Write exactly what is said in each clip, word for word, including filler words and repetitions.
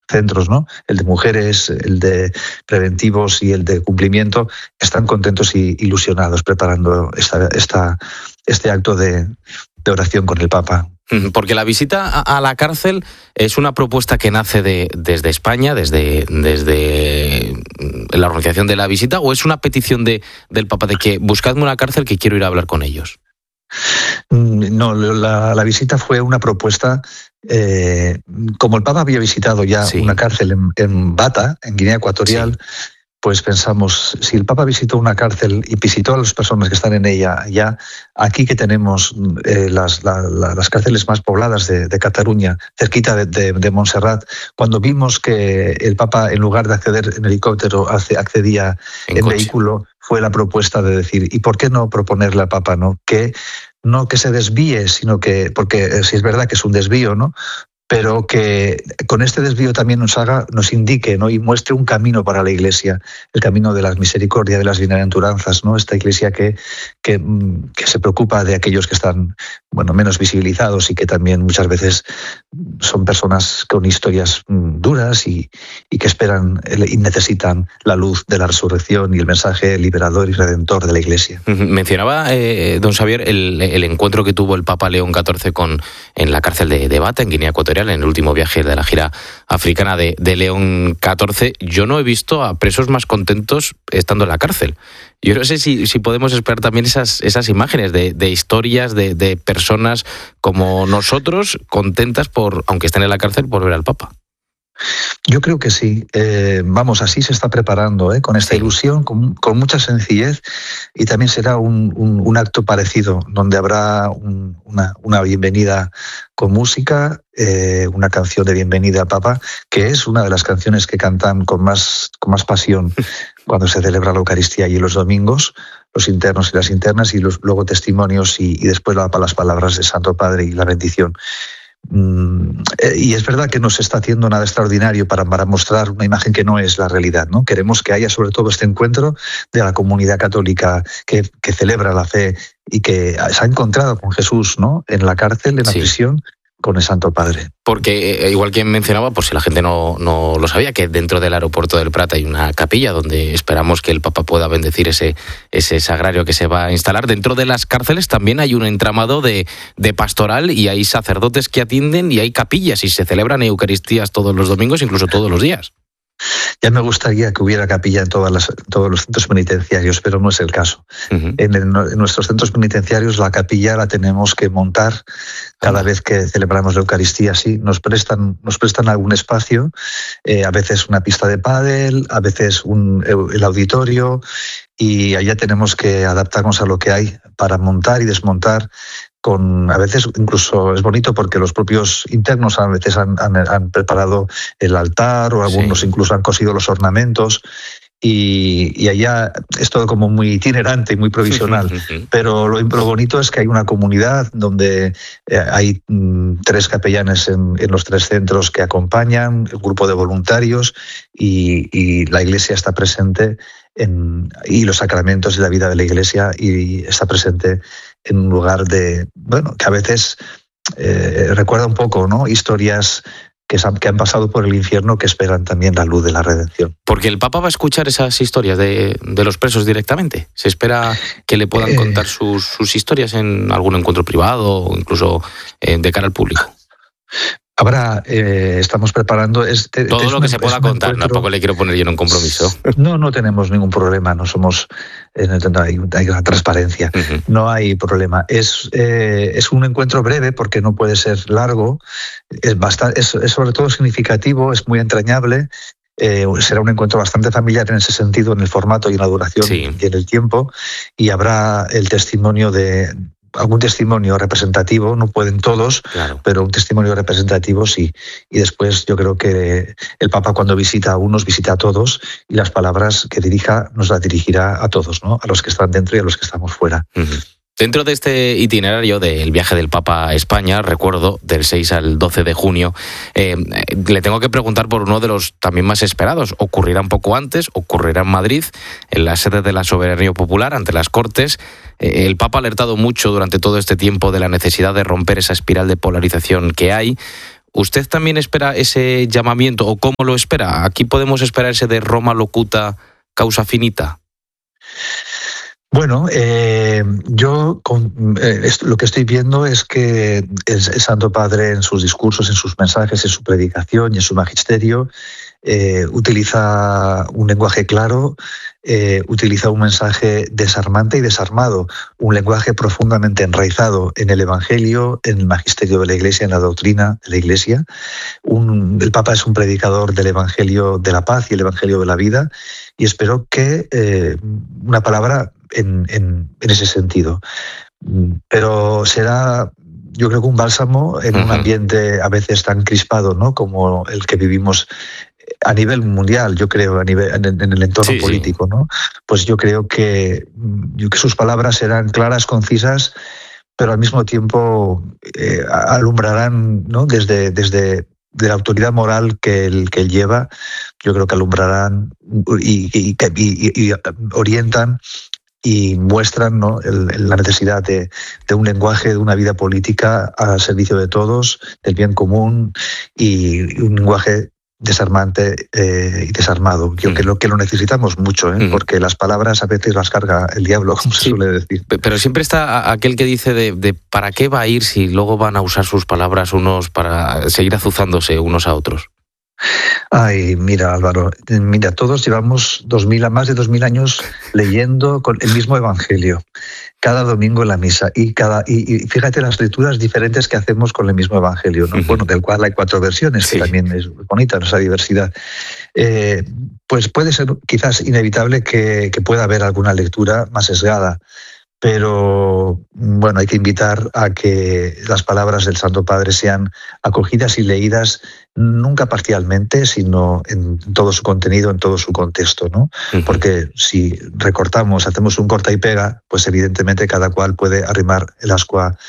centros, ¿no? El de mujeres, el de preventivos y el de cumplimiento, están contentos y ilusionados preparando esta, esta, este acto de, de oración con el Papa. Porque la visita a la cárcel es una propuesta que nace de, desde España, desde, desde la organización de la visita, ¿o es una petición de, del Papa de que buscadme una cárcel que quiero ir a hablar con ellos? No, la, la visita fue una propuesta, eh, como el Papa había visitado ya sí. una cárcel en, en Bata, en Guinea Ecuatorial, sí. pues pensamos, si el Papa visitó una cárcel y visitó a las personas que están en ella, ya aquí que tenemos eh, las, la, la, las cárceles más pobladas de, de Cataluña, cerquita de, de, de Montserrat, cuando vimos que el Papa, en lugar de acceder en helicóptero, accedía en, en vehículo, fue la propuesta de decir, ¿y por qué no proponerle al Papa, no? Que no que se desvíe, sino que, porque si es verdad que es un desvío, ¿no? pero que con este desvío también nos haga, nos indique, ¿no? y muestre un camino para la Iglesia, el camino de la misericordia, de las bienaventuranzas, ¿no? Esta Iglesia que, que, que se preocupa de aquellos que están, bueno, menos visibilizados y que también muchas veces son personas con historias duras y, y que esperan y necesitan la luz de la resurrección y el mensaje liberador y redentor de la Iglesia. Mencionaba, eh, don Xavier, el, el encuentro que tuvo el Papa León catorce con, en la cárcel de, de Bata, en Guinea Ecuatorial, en el último viaje de la gira africana de, de León catorce. Yo no he visto a presos más contentos estando en la cárcel. Yo no sé si, si podemos esperar también esas, esas imágenes de, de historias de, de personas como nosotros, contentas, por aunque estén en la cárcel, por ver al Papa. Yo creo que sí. Eh, vamos, así se está preparando, ¿eh? con esta sí. ilusión, con, con mucha sencillez, y también será un, un, un acto parecido, donde habrá un, una, una bienvenida con música, eh, una canción de bienvenida al Papa, que es una de las canciones que cantan con más, con más pasión cuando se celebra la Eucaristía y los domingos, los internos y las internas, y los, luego testimonios y, y después la, las palabras de Santo Padre y la bendición. Mm, y es verdad que no se está haciendo nada extraordinario para, para mostrar una imagen que no es la realidad, ¿no? Queremos que haya sobre todo este encuentro de la comunidad católica que, que celebra la fe y que se ha encontrado con Jesús, ¿no? en la cárcel, en la sí. prisión, con el Santo Padre. Porque, eh, igual que mencionaba, por si la gente no, no lo sabía, que dentro del aeropuerto del Prat hay una capilla donde esperamos que el Papa pueda bendecir ese, ese sagrario que se va a instalar. Dentro de las cárceles también hay un entramado de, de pastoral, y hay sacerdotes que atienden, y hay capillas, y se celebran eucaristías todos los domingos, incluso todos los días. Ya me gustaría que hubiera capilla en todas las, todos los centros penitenciarios, pero no es el caso. Uh-huh. En, el, en nuestros centros penitenciarios la capilla la tenemos que montar cada uh-huh. vez que celebramos la Eucaristía. Sí, nos prestan, nos prestan algún espacio, eh, a veces una pista de pádel, a veces un, el auditorio, y allá tenemos que adaptarnos a lo que hay para montar y desmontar. Con, a veces incluso es bonito porque los propios internos a veces han, han, han preparado el altar, o algunos sí. incluso han cosido los ornamentos, y, y allá es todo como muy itinerante y muy provisional. Sí, sí, sí. Pero lo, lo bonito es que hay una comunidad donde eh, hay mm, tres capellanes en, en los tres centros que acompañan, el grupo de voluntarios, y, y la Iglesia está presente en, y los sacramentos y la vida de la Iglesia, y está presente en un lugar de, bueno, que a veces eh, recuerda un poco, ¿no? Historias que, que han pasado por el infierno, que esperan también la luz de la redención. Porque el Papa va a escuchar esas historias de, de los presos directamente. ¿Se espera que le puedan eh, contar sus, sus historias en algún encuentro privado, o incluso eh, de cara al público? Ahora eh, estamos preparando... Este, Todo es lo que se pueda contar, encuentro... tampoco le quiero poner yo en un compromiso. No, no tenemos ningún problema, no somos... Eh, no hay, hay una transparencia, uh-huh. no hay problema. Es, eh, es un encuentro breve porque no puede ser largo, es, bastante, es, es sobre todo significativo, es muy entrañable. Eh, será un encuentro bastante familiar en ese sentido, en el formato y en la duración sí. y en el tiempo, y habrá el testimonio de... algún testimonio representativo, no pueden todos, claro. pero un testimonio representativo sí. Y después yo creo que el Papa, cuando visita a unos, visita a todos, y las palabras que dirija nos las dirigirá a todos, ¿no? A los que están dentro y a los que estamos fuera. Uh-huh. Dentro de este itinerario del viaje del Papa a España, recuerdo, del seis al doce de junio, eh, le tengo que preguntar por uno de los también más esperados. Ocurrirá un poco antes, ocurrirá en Madrid, en la sede de la Soberanía Popular, ante las Cortes. Eh, el Papa ha alertado mucho durante todo este tiempo de la necesidad de romper esa espiral de polarización que hay. ¿Usted también espera ese llamamiento o cómo lo espera? ¿Aquí podemos esperar ese de Roma locuta causa finita? Bueno, eh, yo con, eh, esto, lo que estoy viendo es que el, el Santo Padre en sus discursos, en sus mensajes, en su predicación y en su magisterio eh, utiliza un lenguaje claro, eh, utiliza un mensaje desarmante y desarmado, un lenguaje profundamente enraizado en el Evangelio, en el magisterio de la Iglesia, en la doctrina de la Iglesia. Un, el Papa es un predicador del Evangelio de la paz y el Evangelio de la vida, y espero que eh, una palabra en, en, en ese sentido. Pero será, yo creo que un bálsamo en uh-huh. un ambiente a veces tan crispado, ¿no?, como el que vivimos a nivel mundial, yo creo, a nivel, en, en el entorno sí, político, sí. ¿no? Pues yo creo que, yo, que sus palabras serán claras, concisas, pero al mismo tiempo eh, alumbrarán, ¿no?, desde, desde de la autoridad moral que él, que él lleva, yo creo que alumbrarán y, y, y, y orientan y muestran, ¿no?, el, la necesidad de, de un lenguaje, de una vida política al servicio de todos, del bien común, y un lenguaje desarmante eh, y desarmado. Yo mm. creo que lo necesitamos mucho, ¿eh? mm. porque las palabras a veces las carga el diablo, como sí, se suele decir. Pero siempre está aquel que dice de, de ¿para qué va a ir si luego van a usar sus palabras unos para seguir azuzándose unos a otros? Ay, mira, Álvaro, mira, todos llevamos dos mil, más de dos mil años leyendo con el mismo Evangelio, cada domingo en la misa, y cada y, y fíjate las lecturas diferentes que hacemos con el mismo Evangelio, ¿no? Uh-huh. Bueno, del cual hay cuatro versiones, sí. que también es bonita esa diversidad. Eh, pues puede ser quizás inevitable que, que pueda haber alguna lectura más sesgada, pero bueno, hay que invitar a que las palabras del Santo Padre sean acogidas y leídas nunca parcialmente, sino en todo su contenido, en todo su contexto, ¿no? Uh-huh. Porque si recortamos, hacemos un corta y pega, pues evidentemente cada cual puede arrimar el ascua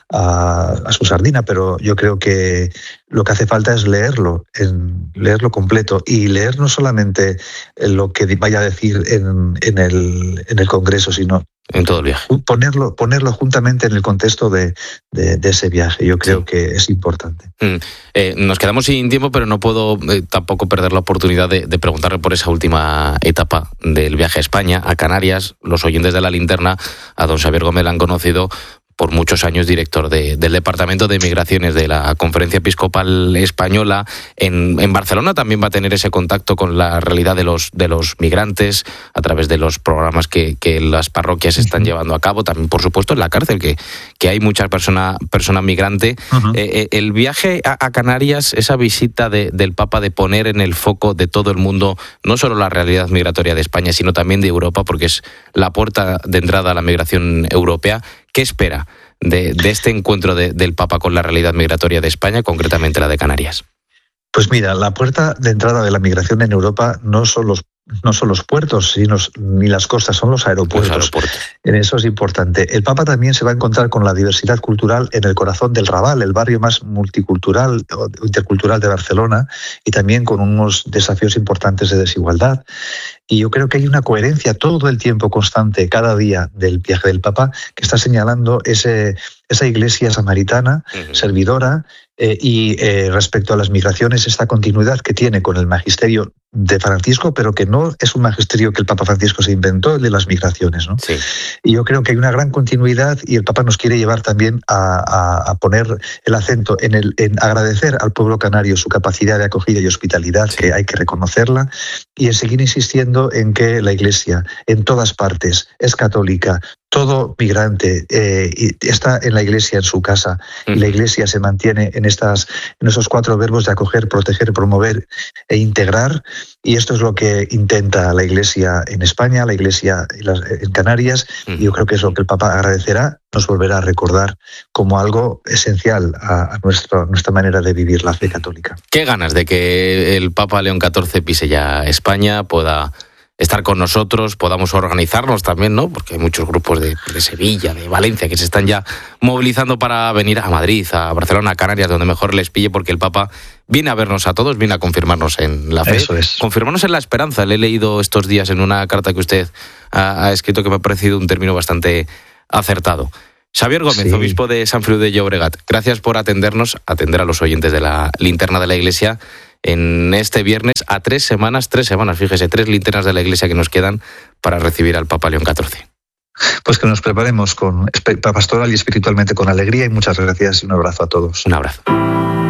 a, a su sardina, pero yo creo que lo que hace falta es leerlo, en, leerlo completo, y leer no solamente lo que vaya a decir en, en, el, en el Congreso, sino en todo el viaje. Ponerlo, ponerlo juntamente en el contexto de, de, de ese viaje. Yo creo sí. que es importante. Mm. Eh, nos quedamos sin tiempo, pero no puedo eh, tampoco perder la oportunidad de, de preguntarle por esa última etapa del viaje a España, a Canarias. Los oyentes de La Linterna, a don Xavier Gómez, la han conocido por muchos años director de, del Departamento de Migraciones de la Conferencia Episcopal Española. En, en Barcelona también va a tener ese contacto con la realidad de los, de los migrantes a través de los programas que, que las parroquias están uh-huh. llevando a cabo. También, por supuesto, en la cárcel, que, que hay muchas personas persona migrante. Uh-huh. Eh, el viaje a, a Canarias, esa visita de, del Papa, de poner en el foco de todo el mundo no solo la realidad migratoria de España, sino también de Europa, porque es la puerta de entrada a la migración europea. ¿Qué espera de, de este encuentro de, del Papa con la realidad migratoria de España, concretamente la de Canarias? Pues mira, la puerta de entrada de la migración en Europa no son los no son los puertos sino, ni las costas, son los aeropuertos. los aeropuertos. En eso es importante. El Papa también se va a encontrar con la diversidad cultural en el corazón del Raval, el barrio más multicultural o intercultural de Barcelona, y también con unos desafíos importantes de desigualdad. Y yo creo que hay una coherencia todo el tiempo constante, cada día del viaje del Papa, que está señalando ese, esa iglesia samaritana, uh-huh. servidora, eh, y eh, respecto a las migraciones, esta continuidad que tiene con el magisterio de Francisco, pero que no es un magisterio que el Papa Francisco se inventó, el de las migraciones, ¿no? Sí. Y yo creo que hay una gran continuidad, y el Papa nos quiere llevar también a, a, a poner el acento en, el, en agradecer al pueblo canario su capacidad de acogida y hospitalidad, sí. que hay que reconocerla, y en seguir insistiendo en que la Iglesia, en todas partes, es católica. Todo migrante eh, está en la Iglesia, en su casa, uh-huh. y la Iglesia se mantiene en, estas, en esos cuatro verbos de acoger, proteger, promover e integrar, y esto es lo que intenta la Iglesia en España, la Iglesia en Canarias, uh-huh. y yo creo que es lo que el Papa agradecerá, nos volverá a recordar como algo esencial a, a nuestra, nuestra manera de vivir la fe católica. Qué ganas de que el Papa León catorce pise ya España, pueda estar con nosotros, podamos organizarnos también, ¿no? Porque hay muchos grupos de, de Sevilla, de Valencia, que se están ya movilizando para venir a Madrid, a Barcelona, a Canarias, donde mejor les pille, porque el Papa viene a vernos a todos, viene a confirmarnos en la fe, Eso es. confirmarnos en la esperanza. Le he leído estos días en una carta que usted ha, ha escrito, que me ha parecido un término bastante acertado. Xavier Gómez, sí. Obispo de Sant Feliu de Llobregat, gracias por atendernos, atender a los oyentes de la linterna de la Iglesia en este viernes, a tres semanas, tres semanas, fíjese, tres linternas de la Iglesia que nos quedan para recibir al Papa León catorce. Pues que nos preparemos con pastoral y espiritualmente con alegría, y muchas gracias y un abrazo a todos. Un abrazo.